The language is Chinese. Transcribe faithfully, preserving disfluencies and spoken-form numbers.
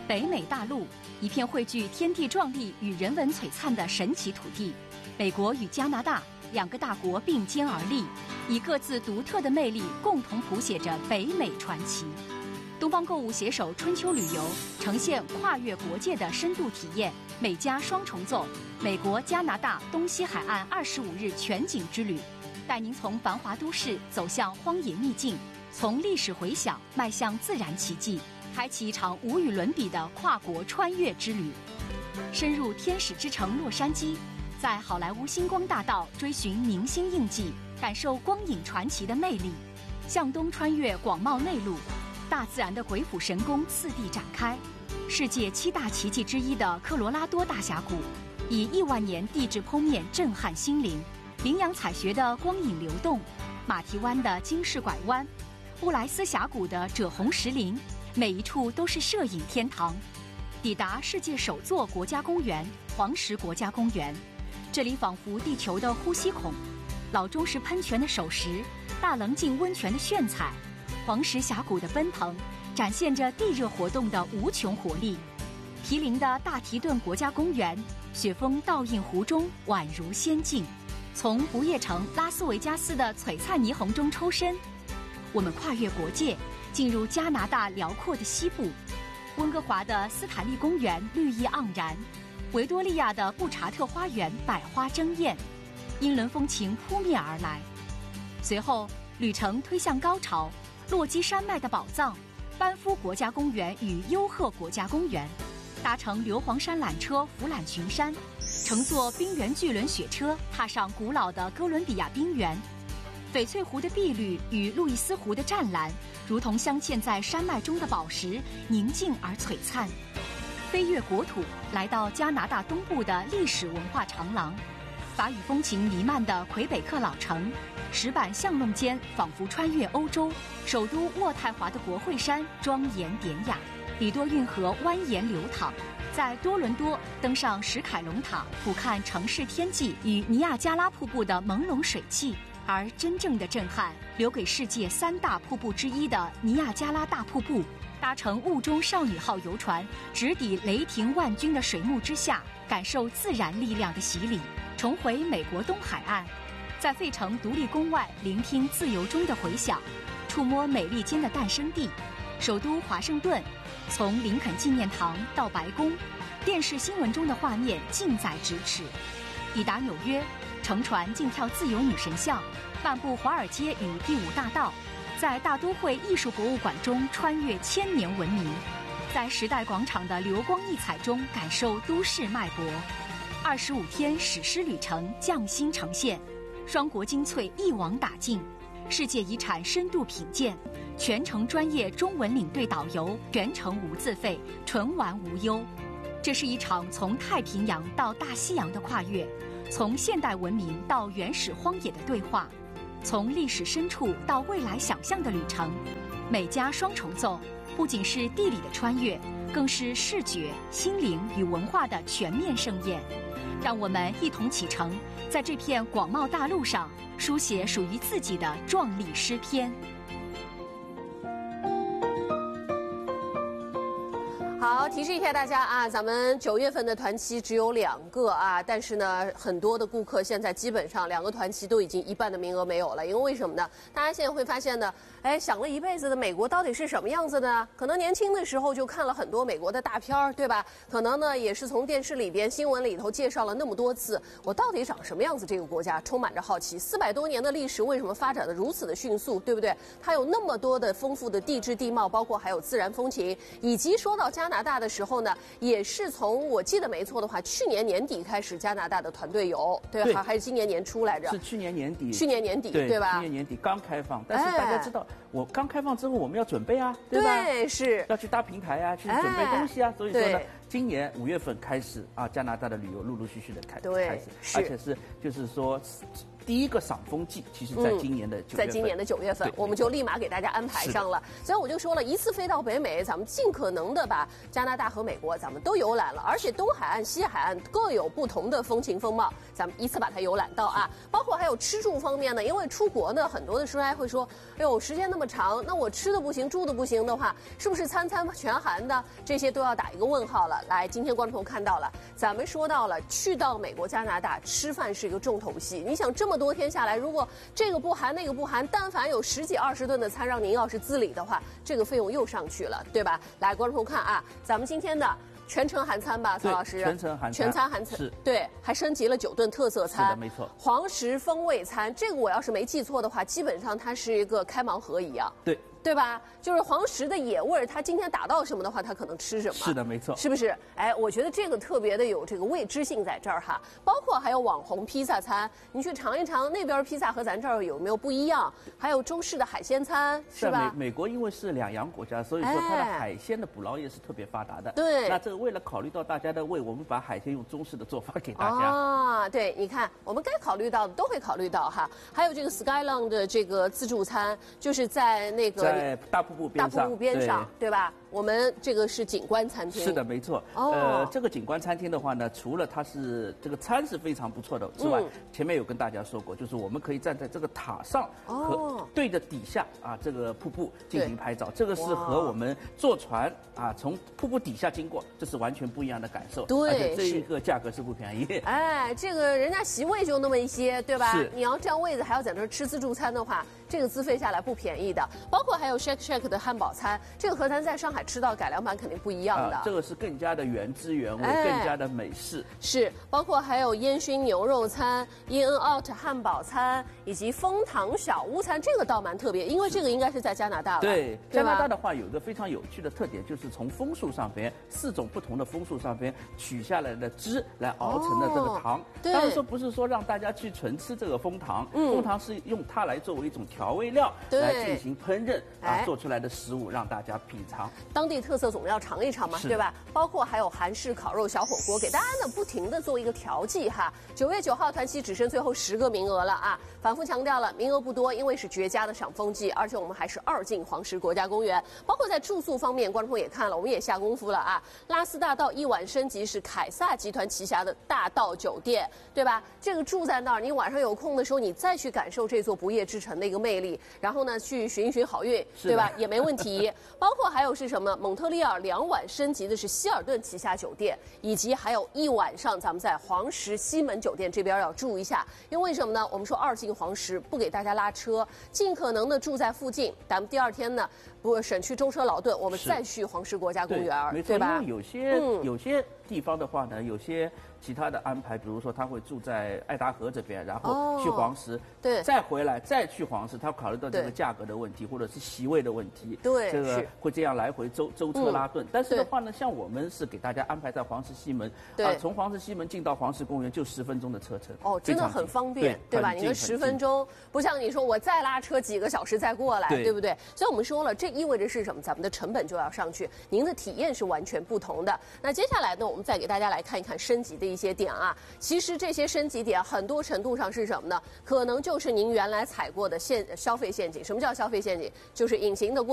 北美大陆，一片汇聚天地壮丽与人文璀璨的神奇土地。美国与加拿大两个大国并肩而立，以各自独特的魅力共同谱写着北美传奇。东方购物携手春秋旅游，呈现跨越国界的深度体验，美加双重奏，美国加拿大东西海岸二十五日全景之旅，带您从繁华都市走向荒野秘境，从历史回响迈向自然奇迹，开启一场无与伦比的跨国穿越之旅。深入天使之城洛杉矶，在好莱坞星光大道追寻明星印记，感受光影传奇的魅力；向东穿越广袤内陆，大自然的鬼斧神工次第展开。世界七大奇迹之一的科罗拉多大峡谷，以亿万年地质剖面震撼心灵；羚羊采穴的光影流动，马蹄湾的惊世拐弯，布莱斯峡谷的赭红石林，每一处都是摄影天堂。抵达世界首座国家公园——黄石国家公园，这里仿佛地球的呼吸孔，老钟石喷泉的守石，大棱镜温泉的炫彩，黄石峡谷的奔腾，展现着地热活动的无穷活力。毗邻的大提顿国家公园，雪峰倒映湖中，宛如仙境。从不夜城拉斯维加斯的璀璨霓虹中抽身，我们跨越国界，进入加拿大辽阔的西部。温哥华的斯坦利公园绿意盎然，维多利亚的布查特花园百花争艳，英伦风情扑面而来。随后旅程推向高潮，落基山脉的宝藏，班夫国家公园与优鹤国家公园，搭乘硫磺山缆车俯览群山，乘坐冰原巨轮雪车踏上古老的哥伦比亚冰原。翡翠湖的碧绿与路易斯湖的湛蓝，如同镶嵌在山脉中的宝石，宁静而璀璨。飞越国土，来到加拿大东部的历史文化长廊，法语风情弥漫的魁北克老城，石板巷弄间仿佛穿越欧洲。首都渥太华的国会山庄严典雅，里多运河蜿蜒流淌。在多伦多登上史凯龙塔，俯瞰城市天际与尼亚加拉瀑布的朦胧水汽。而真正的震撼留给世界三大瀑布之一的尼亚加拉大瀑布。搭乘雾中少女号游船，直抵雷霆万钧的水幕之下，感受自然力量的洗礼，重回美国东海岸。在费城独立宫外聆听自由中的回响，触摸美利坚的诞生地，首都华盛顿。从林肯纪念堂到白宫，电视新闻中的画面近在咫尺。抵达纽约，乘船竞跳自由女神像，漫步华尔街与第五大道，在大都会艺术博物馆中穿越千年文明，在时代广场的流光溢彩中感受都市脉搏。二十五天史诗旅程匠心呈现，双国精粹一网打尽，世界遗产深度品鉴，全程专业中文领队导游，全程无自费，纯玩无忧。这是一场从太平洋到大西洋的跨越，从现代文明到原始荒野的对话，从历史深处到未来想象的旅程。美加双重奏不仅是地理的穿越，更是视觉、心灵与文化的全面盛宴。让我们一同启程，在这片广袤大陆上书写属于自己的壮丽诗篇。 好，提示一下大家啊，咱们九月份的团期只有两个啊，但是呢，很多的顾客现在基本上两个团期都已经一半的名额没有了，因为为什么呢？大家现在会发现呢，哎，想了一辈子的美国到底是什么样子呢？可能年轻的时候就看了很多美国的大片儿，对吧？可能呢也是从电视里边、新闻里头介绍了那么多次，我到底长什么样子？这个国家充满着好奇。四百多年的历史，为什么发展的如此的迅速，对不对？它有那么多的丰富的地质地貌，包括还有自然风情，以及说到加拿大的时候呢，也是从我记得没错的话，去年年底开始加拿大的团队游，对， 对还还是今年年初来着？ 是去年年底。 去年年底， 对对吧？ 去年年底刚开放，但是大家知道，哎、我刚开放之后我们要准备啊，对吧？ 对，是要去搭平台啊，去准备东西啊，哎、所以说呢，今年五月份开始啊，加拿大的旅游陆陆续续的开对开始，而且是就是说第一个赏枫季，其实在今年的九月份， 在今年的九月份，我们就立马给大家安排上了。所以我就说了，一次飞到北美，咱们尽可能的把加拿大和美国咱们都游览了，而且东海岸、西海岸各有不同的风情风貌，咱们依次把它游览到啊。包括还有吃住方面呢，因为出国呢，很多的书还会说，哎呦，时间那么长，那我吃的不行，住的不行的话，是不是餐餐全含的？这些都要打一个问号了。来，今天观众朋友看到了，咱们说到了，去到美国、加拿大吃饭是一个重头戏。你想这么多天下来，如果这个不含那个不含，但凡有十几二十顿的餐让您要是自理的话，这个费用又上去了，对吧？来，观众朋友看啊，咱们今天的全程含餐吧，曹老师。 全程含餐， 全餐含餐是， 对，还升级了九顿特色餐， 是的，没错。 黄石风味餐，这个我要是没记错的话，基本上它是一个开盲盒一样。 对。 对吧？就是黄石的野味儿，他今天打到什么的话，他可能吃什么。 是的，没错。 是不是？哎，我觉得这个特别的有这个未知性在这儿哈。包括还有网红披萨餐，你去尝一尝那边披萨和咱这儿有没有不一样？还有中式的海鲜餐，是吧？ 美美国因为是两洋国家，所以说它的海鲜的捕捞业是特别发达的。 对。 那这个为了考虑到大家的胃，我们把海鲜用中式的做法给大家。 啊，对，你看，我们该考虑到的都会考虑到哈。还有这个 Skyline 的这个自助餐，就是在那个在大瀑布。 大瀑布边上， 对, 对吧？我们这个是景观餐厅。 是的，没错。哦、呃，这个景观餐厅的话呢，除了它是这个餐是非常不错的之外，嗯、前面有跟大家说过，就是我们可以站在这个塔上和对着底下啊这个瀑布进行拍照，这个是和我们坐船啊从瀑布底下经过，这是完全不一样的感受。 对， 而且这一个价格是不便宜。 哎，这个人家席位就那么一些，对吧？ 是。 你要占位子还要在那儿吃自助餐的话，这个资费下来不便宜的。包括还有 Shake Shack 的汉堡餐，这个和咱在上海吃到改良版肯定不一样的。 啊、这个是更加的原汁原味，哎、更加的美式。 是，包括还有烟熏牛肉餐、In and Out 汉堡餐以及枫糖小屋餐，这个倒蛮特别，因为这个应该是在加拿大了。 对，加拿大的话有一个非常有趣的特点，就是从枫树上边四种不同的枫树上边取下来的汁来熬成的这个糖。哦、 对。 当然说不是说让大家去纯吃这个枫糖，嗯、枫糖是用它来作为一种调味料来进行烹饪啊，做出来的食物让大家品尝。 当地特色总要尝一尝嘛，对吧？包括还有韩式烤肉小火锅，给大家呢不停的做一个调剂哈。九月九号团期只剩最后十个名额了啊！反复强调了，名额不多，因为是绝佳的赏枫季，而且我们还是二进黄石国家公园。包括在住宿方面，观众朋友也看了，我们也下功夫了啊！拉斯大道一晚升级是凯撒集团旗下的大道酒店，对吧？这个住在那儿，你晚上有空的时候，你再去感受这座不夜之城的一个魅力，然后呢去寻一寻好运，对吧？也没问题。包括还有是什么？蒙特利尔两晚升级的是希尔顿旗下酒店，以及还有一晚上咱们在黄石西门酒店这边要住一下，因为什么呢？我们说二进黄石不给大家拉车，尽可能的住在附近，咱们第二天呢不省去舟车劳顿，我们再去黄石国家公园， 对, 对吧？ 因为有些、嗯、有些地方的话呢，有些其他的安排，比如说他会住在爱达河这边，然后去黄石，哦、 对， 再回来再去黄石，他考虑到这个价格的问题，或者是席位的问题， 对， 这个会这样来回舟舟车拉顿。嗯、但是的话呢，像我们是给大家安排在黄石西门， 对， 啊，从黄石西门进到黄石公园就十分钟的车程， 哦，真的很方便，对, 对吧？你说十分钟，不像你说我再拉车几个小时再过来， 对, 对不对？所以我们说了，这意味着是什么？咱们的成本就要上去，您的体验是完全不同的。那接下来呢，我们再给大家来看一看升级的一些点啊。其实这些升级点很多程度上是什么呢？可能就是您原来踩过的陷消费陷阱。什么叫消费陷阱？就是隐形的过